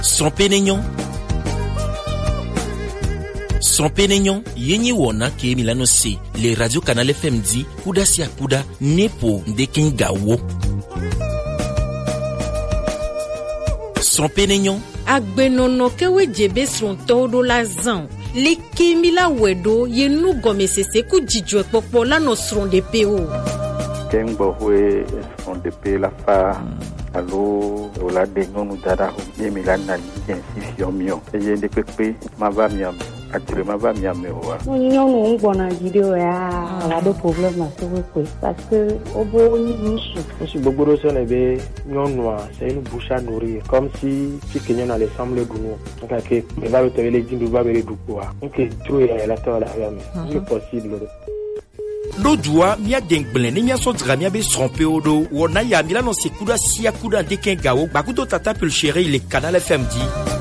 Son pénignon, yenye wona ke Milano C, les radio Canal FM dit, kuda si akuda, nepo de kingawo. Son pénignon. Agbenono kewe jebe son todo la zan. Le kemila wedo ye nou gome sese ku jijwe popo la no sron de peo. Kembo we son de pe la fa. Allo ola de ngonu dada ho ye milana intensifion mio. Ye de pepe mava miam. Atire mava miam wa. Nyonu ngona video ya la do problème so ko parce que obo ni niche. Si boboro so ne be nyonu c'est une bouche à nourrir comme si kenyon allait sembler gounou. Donc que va te les dindu va be du quoi. Donc tu es la tola ya c'est possible. Lodua mia dengblen ni mia so dramia be tromper odo wona ya Milano sekuda si akuda de kengawo bakuto tata pel chéri le Canal FM dit